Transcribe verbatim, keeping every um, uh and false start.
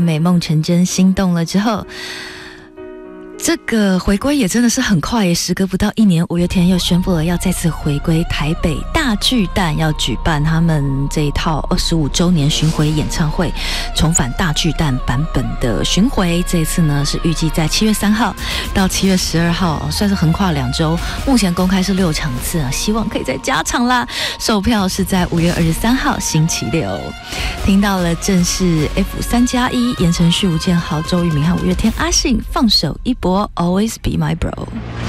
美梦成真心动了之后，这个回归也真的是很快耶，时隔不到一年，五月天又宣布了要再次回归台北大巨蛋，要举办他们这一套二十五周年巡回演唱会，重返大巨蛋版本的巡回。这一次呢是预计在七月三号到七月十二号，算是横跨两周。目前公开是六场次啊，希望可以再加场啦。售票是在五月二十三号星期六。听到了，正是 F 三加一，言承旭、吴建豪、周渝民和五月天阿信放手一搏。Always be my bro。